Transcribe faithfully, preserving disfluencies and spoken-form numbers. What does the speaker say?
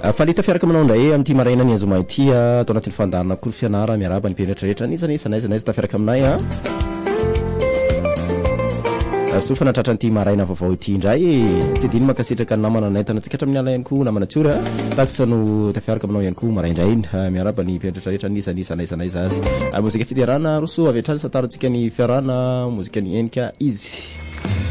falita fiaraka aminao ndray amty maraina ny azomay ty atao anatin'ny fandarana kolo fianara miaraba ny mpirehetrarehetra nisany sanaiza naiza tafiaraka aminay a sofana tratran'ity maraina vaovao ity indray tsy diny makasitraka ny namana nay tanatsika hatramin'ny ala ihany koa namana tsory taksano tafiaraka aminao ihany koa maraindray miaraba ny mpirehetrarehetra nisany sanaiza naiza azy mozika fiterana roso avy hatrany satarantsika ny fiarana mozika ny enika izy